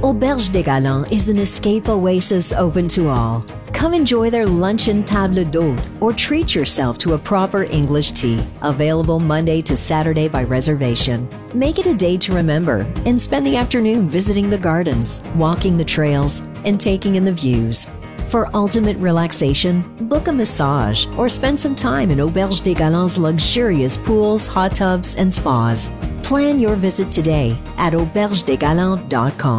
Auberge des Galants is an escape oasis open to all. Come enjoy their luncheon table d'hôte or treat yourself to a proper English tea, available Monday to Saturday by reservation. Make it a day to remember and spend the afternoon visiting the gardens, walking the trails, and taking in the views. For ultimate relaxation, book a massage or spend some time in Auberge des Galants' luxurious pools, hot tubs, and spas. Plan your visit today at aubergedesgalants.com.